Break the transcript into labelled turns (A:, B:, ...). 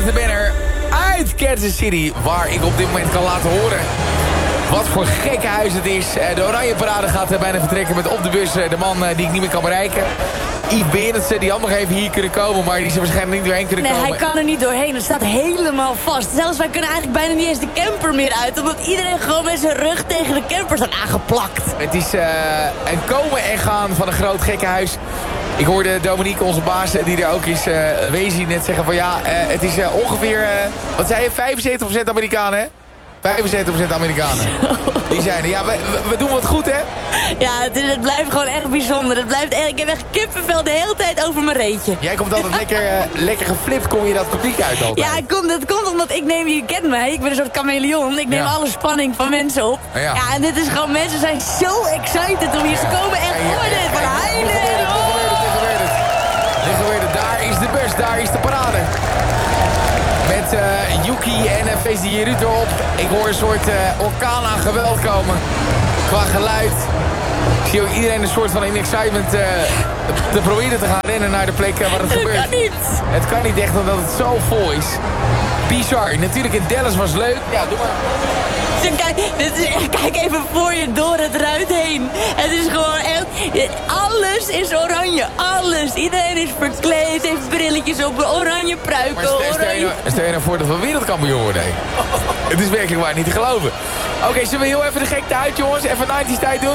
A: Jonathan Banner uit Kansas City, waar ik op dit moment kan laten horen wat voor gekke huis het is. De Oranje Parade gaat bijna vertrekken met op de bus de man die ik niet meer kan bereiken. Yves Berendsen, die had nog even hier kunnen komen, maar die is er waarschijnlijk niet doorheen kunnen komen.
B: Nee, hij kan er niet doorheen. Het staat helemaal vast. Zelfs wij kunnen eigenlijk bijna niet eens de camper meer uit, omdat iedereen gewoon met zijn rug tegen de camper staat aangeplakt.
A: Het is een komen en gaan van een groot gekke huis. Ik hoorde Dominique, onze baas, die er ook is, Wezi net zeggen van ja, het is ongeveer, wat zei je, 75% Amerikanen, hè? 75% Amerikanen. Die zijn er. Ja, we doen wat goed, hè?
B: Ja, het blijft gewoon echt bijzonder. Ik heb echt kippenvel de hele tijd over mijn reetje.
A: Jij komt altijd lekker geflipt, kom je dat publiek uit altijd.
B: Ja, dat komt omdat je kent mij. Ik ben een soort chameleon. Ik neem alle spanning van mensen op. Ja, en dit is gewoon, mensen zijn zo excited om hier te komen. Echt dit van heide.
A: Daar is de bus, daar is de parade. Met Yuki en Feest die Ruud erop. Ik hoor een soort orkaan aan geweld komen. Qua geluid. Ik zie ook iedereen een soort van in excitement te proberen te gaan rennen naar de plek waar het gebeurt.
B: Dat kan niet.
A: Het kan niet echt omdat het zo vol is. Bizar. Natuurlijk in Dallas was leuk. Ja, doe maar.
B: Kijk even voor je door het ruit heen. Het is gewoon echt... Alles is oranje. Alles. Iedereen is verkleed. Heeft brilletjes op. Oranje pruiken.
A: Maar stel je nou voor dat we wereldkampioen worden. Het is werkelijk waar niet te geloven. Oké, zullen we heel even de gekte uit, jongens? Even 90's tijd doen?